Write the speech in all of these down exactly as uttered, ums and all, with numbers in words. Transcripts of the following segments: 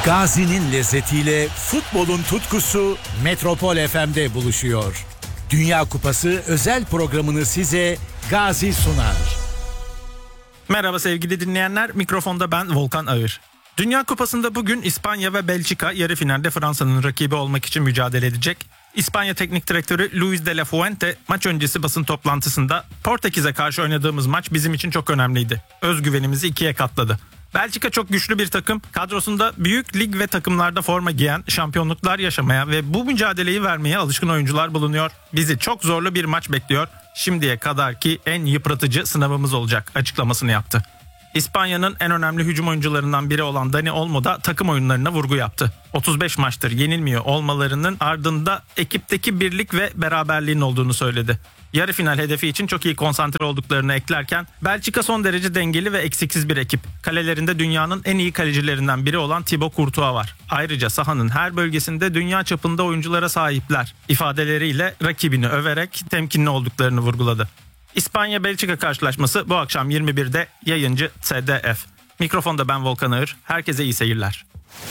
Gazi'nin lezzetiyle futbolun tutkusu Metropol F M'de buluşuyor. Dünya Kupası özel programını size Gazi sunar. Merhaba sevgili dinleyenler, mikrofonda ben Volkan Ağır. Dünya Kupası'nda bugün İspanya ve Belçika yarı finalde Fransa'nın rakibi olmak için mücadele edecek. İspanya Teknik Direktörü Luis de la Fuente maç öncesi basın toplantısında "Portekiz'e karşı oynadığımız maç bizim için çok önemliydi. Özgüvenimizi ikiye katladı. Belçika çok güçlü bir takım. Kadrosunda büyük lig ve takımlarda forma giyen, şampiyonluklar yaşamaya ve bu mücadeleyi vermeye alışkın oyuncular bulunuyor. Bizi çok zorlu bir maç bekliyor. Şimdiye kadarki en yıpratıcı sınavımız olacak" açıklamasını yaptı. İspanya'nın en önemli hücum oyuncularından biri olan Dani Olmo da takım oyunlarına vurgu yaptı. otuz beş maçtır yenilmiyor olmalarının ardında ekipteki birlik ve beraberliğin olduğunu söyledi. Yarı final hedefi için çok iyi konsantre olduklarını eklerken Belçika son derece dengeli ve eksiksiz bir ekip. Kalelerinde dünyanın en iyi kalecilerinden biri olan Thibaut Courtois var. Ayrıca sahanın her bölgesinde dünya çapında oyunculara sahipler ifadeleriyle rakibini överek temkinli olduklarını vurguladı. İspanya-Belçika karşılaşması bu akşam yirmi birde yayıncı S D F. Mikrofonda ben Volkan Ağır. Herkese iyi seyirler.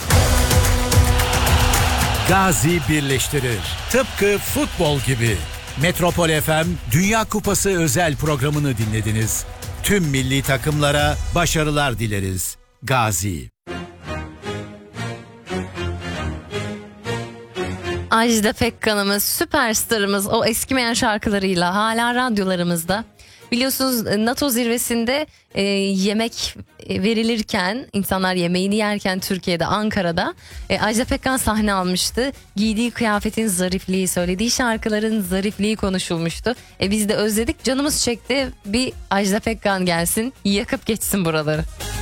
Gazi birleştirir. Tıpkı futbol gibi. Metropol F M Dünya Kupası özel programını dinlediniz. Tüm milli takımlara başarılar dileriz. Gazi. Ajda Pekkan'ımız, süperstarımız, o eskimeyen şarkılarıyla hala radyolarımızda. Biliyorsunuz NATO zirvesinde e, yemek verilirken, insanlar yemeğini yerken Türkiye'de, Ankara'da e, Ajda Pekkan sahne almıştı. Giydiği kıyafetin zarifliği, söylediği şarkıların zarifliği konuşulmuştu. E, biz de özledik, canımız çekti, bir Ajda Pekkan gelsin, yakıp geçsin buraları.